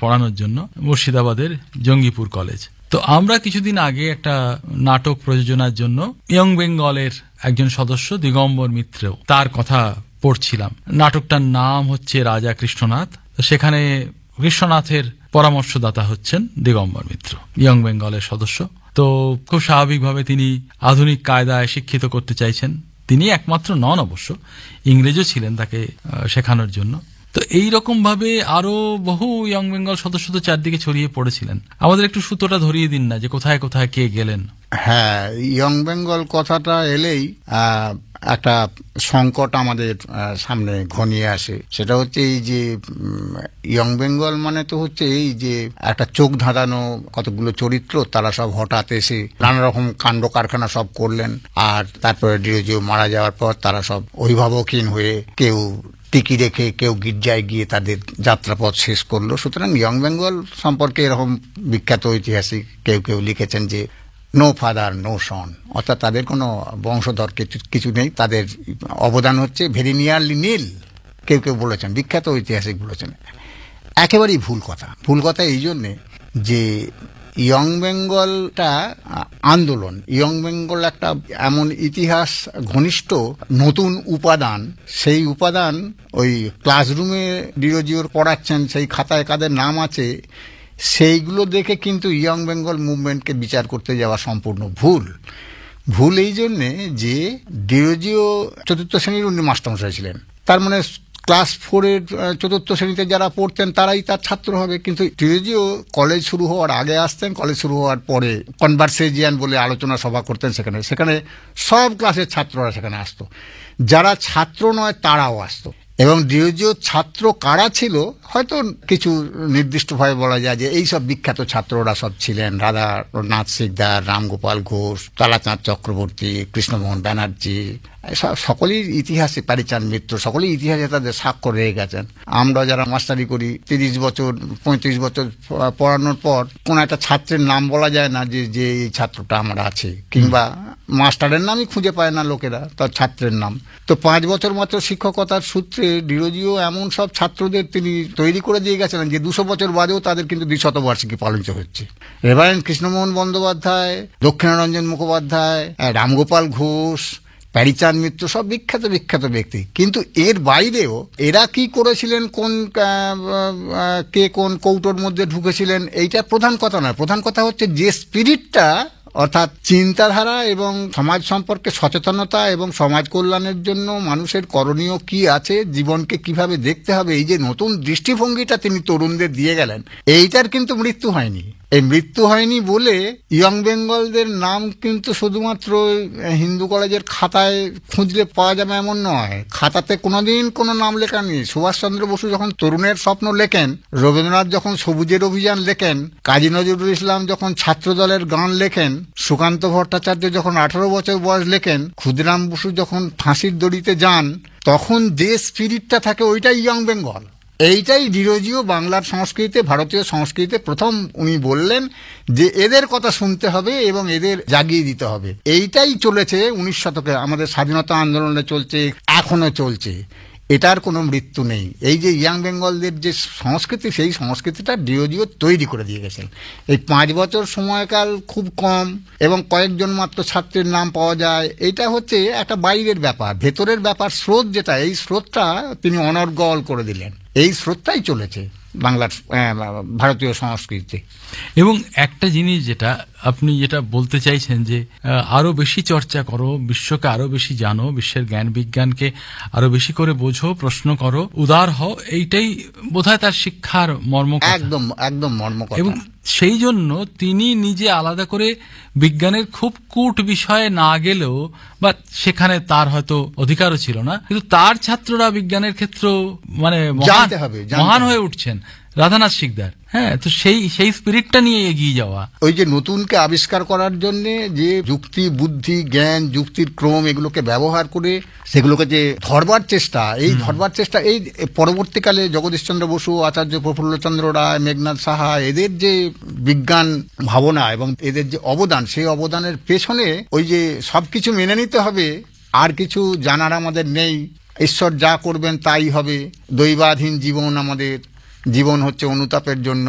পড়ানোর জন্য মুর্শিদাবাদের জঙ্গিপুর কলেজ। তো আমরা কিছুদিন আগে একটা নাটক প্রযোজনার জন্য ইয়ং বেঙ্গলের একজন সদস্য দিগম্বর মিত্র, তার কথা পড়ছিলাম। নাটকটার নাম হচ্ছে রাজা কৃষ্ণনাথ। সেখানে কৃষ্ণনাথের পরামর্শদাতা হচ্ছেন দিগম্বর মিত্র, ইয়ং বেঙ্গলের সদস্য। তো খুব স্বাভাবিকভাবে তিনি আধুনিক কায়দায় শিক্ষিত করতে চাইছেন। তিনি একমাত্র নন, অবশ্য ইংরেজও ছিলেন তাকে শেখানোর জন্য। তো এইরকম ভাবে আরো বহু ইয়ং বেঙ্গল সদস্য তো চারদিকে ছড়িয়ে পড়েছিলেন। আমাদের একটু সুতোটা ধরিয়ে দিন না, যে কোথায় কোথায় কে গেলেন। হ্যাঁ, ইয়ং বেঙ্গল কথাটা এলেই একটা সংকট আমাদের সামনে ঘনিয়ে আসে। সেটা হচ্ছে এই যে ইয়ং বেঙ্গল মানে তো হচ্ছে এই যে একটা চোখ ধাঁধানো কতগুলো চরিত্র, তারা সব হঠাৎ এসে নানা রকম কাণ্ড কারখানা সব করলেন। আর তারপরে ডিরোজিও মারা যাওয়ার পর তারা সব অভিভাবকহীন হয়ে কেউ টিকি রেখে কেউ গির্জায় গিয়ে তাদের যাত্রাপথ শেষ করলো। সুতরাং ইয়ং বেঙ্গল সম্পর্কে এরকম বিখ্যাত ঐতিহাসিক কেউ কেউ লিখেছেন যে নো ফাদার নো সন, অর্থাৎ তাদের কোনো বংশধর কিছু নেই, তাদের অবদান হচ্ছে ভেরি নিয়ারলি নীল। কেউ কেউ বলেছেন, বিখ্যাত ঐতিহাসিক বলেছেন। একেবারেই ভুল কথা। ভুল কথা এই জন্যে যে ইয়ং বেঙ্গলটা আন্দোলন, ইয়ং বেঙ্গল একটা এমন ইতিহাস ঘনিষ্ঠ নতুন উপাদান। সেই উপাদান ওই ক্লাসরুমে ডিরোজিওর পড়াচ্ছেন, সেই খাতায় কাদের নাম আছে, সেইগুলো দেখে কিন্তু ইয়ং বেঙ্গল মুভমেন্টকে বিচার করতে যাওয়া সম্পূর্ণ ভুল। ভুল এই জন্যে যে ডিরোজিও চতুর্থ শ্রেণীর উনি মাস্টারমশাই ছিলেন, তার মানে ক্লাস 4-এর চতুর্থ শ্রেণীতে যারা পড়তেন তারাই তার ছাত্র হবে। কিন্তু ডিরোজিও কলেজ শুরু হওয়ার আগে আসতেন, কলেজ শুরু হওয়ার পরে কনভারসেজিয়ান বলে আলোচনা সভা করতেন, সেখানে সব ক্লাসের ছাত্ররা সেখানে আসতো, যারা ছাত্র নয় তারাও আসতো। এবং ডিরোজিওর ছাত্র কারা ছিল হয়তো কিছু নির্দিষ্টভাবে বলা যায় যে এই সব বিখ্যাত ছাত্ররা সব ছিলেন রাধানাথ সিকদার, রামগোপাল ঘোষ, তারাচাঁদ চক্রবর্তী, কৃষ্ণমোহন ব্যানার্জি, সকলেই ইতিহাসে, প্যারীচাঁদ মিত্র, সকলেই ইতিহাসে তাদের স্বাক্ষর রয়ে গেছেন। আমরা যারা মাস্টারি করি 30 বছর 35 বছর পড়ানোর পর কোন একটা ছাত্রের নাম বলা যায় না যে এই ছাত্রটা আমার আছে, কিংবা মাস্টারের নামই খুঁজে পায় না লোকেরা, তার ছাত্রের নাম। তো 5 বছর মাত্র শিক্ষকতার সূত্রে ডিরোজিও এমন সব ছাত্রদের তিনি তৈরি করে দিয়ে গেছিলেন যে 200 বছর বাদেও তাদের কিন্তু 200 বার্ষিকী পালিত হচ্ছে। রেভারেন্ড কৃষ্ণমোহন বন্দ্যোপাধ্যায়, দক্ষিণারঞ্জন মুখোপাধ্যায়, রামগোপাল ঘোষ, প্যারীচাঁদ মিত্র সব বিখ্যাত বিখ্যাত ব্যক্তি। কিন্তু এর বাইরেও এরা কি করেছিলেন, কে কোন কৌটোর মধ্যে ঢুকেছিলেন, এইটা প্রধান কথা নয়। প্রধান কথা হচ্ছে যে স্পিরিটটা, অর্থাৎ চিন্তাধারা এবং সমাজ সম্পর্কে সচেতনতা এবং সমাজ কল্যাণের জন্য মানুষের করণীয় কি আছে, জীবনকে কিভাবে দেখতে হবে, এই যে নতুন দৃষ্টিভঙ্গিটা তিনি তরুণদের দিয়ে গেলেন, এইটার কিন্তু মৃত্যু হয়নি। এই মৃত্যু হয়নি বলে ইয়ং বেঙ্গলদের নাম কিন্তু শুধুমাত্র হিন্দু কলেজের খাতায় খুঁজলে পাওয়া যাবে এমন নয়। খাতাতে কোনোদিন কোনো নাম লেখা নেই। সুভাষচন্দ্র বসু যখন তরুণের স্বপ্ন লেখেন, রবীন্দ্রনাথ যখন সবুজের অভিযান লেখেন, কাজী নজরুল ইসলাম যখন ছাত্রদলের গান লেখেন, সুকান্ত ভট্টাচার্য যখন 18 বছর বয়স লেখেন, ক্ষুদিরাম বসু যখন ফাঁসির দড়িতে যান, তখন যে স্পিরিটটা থাকে ওইটাই ইয়ং বেঙ্গল। এইটাই ডিরোজিও বাংলার সংস্কৃতিতে, ভারতীয় সংস্কৃতিতে প্রথম উনি বললেন যে এদের কথা শুনতে হবে এবং এদের জাগিয়ে দিতে হবে। এইটাই চলেছে 19 শতকে, আমাদের স্বাধীনতা আন্দোলনে চলছে, এখনো চলছে। এটার কোনো মৃত্যু নেই। এই যে ইয়ং বেঙ্গলদের যে সংস্কৃতি, সেই সংস্কৃতিটা ডিরোজিও তৈরি করে দিয়ে গেছেন। এই 5 বছর সময়কাল খুব কম এবং কয়েকজন মাত্র ছাত্রের নাম পাওয়া যায়, এইটা হচ্ছে একটা বাইরের ব্যাপার। ভেতরের ব্যাপার স্রোত যেটা, এই স্রোতটা তিনি অনর্গল করে দিলেন। এই স্রোতটাই চলেছে বাংলার ভারতীয় সংস্কৃতিতে। এবং একটা জিনিস যেটা আপনি যেটা বলতে চাইছেন যে আরো বেশি চর্চা করো, বিশ্বকে আরো বেশি জানো, বিশ্বের জ্ঞান বিজ্ঞানকে আরো বেশি করে বোঝো, প্রশ্ন করো, উদার হও, এইটাই বোধহয় তার শিক্ষার মর্ম। একদম একদম মর্ম। এবং সেই জন্য তিনি নিজে আলাদা করে বিজ্ঞানের খুব কূট বিষয়ে না গেলেও, বা সেখানে তার হয়তো অধিকারও ছিল না, কিন্তু তার ছাত্ররা বিজ্ঞানের ক্ষেত্র মানে মহান হয়ে উঠছেন। রাধানাথ সিকদার, হ্যাঁ, তো সেই স্পিরিটটা নিয়ে এগিয়ে যাওয়া, ওই যে নতুনকে আবিষ্কার করার জন্য যে যুক্তি, বুদ্ধি, জ্ঞান, যুক্তির ক্রম, এগুলোকে ব্যবহার করে সেগুলোকে যে ধরবার চেষ্টা, এই ধরবার চেষ্টা, এই পরবর্তীকালে জগদীশচন্দ্র বসু, আচার্য প্রফুল্লচন্দ্র রায়, মেঘনাথ সাহা, এদের যে বিজ্ঞান ভাবনা এবং এদের যে অবদান, সেই অবদানের পেছনে ওই যে সবকিছু মেনে নিতে হবে, আর কিছু জানার আমাদের নেই, ঈশ্বর যা করবেন তাই হবে, দৈবাধীন জীবন, আমাদের জীবন হচ্ছে অনুতাপের জন্য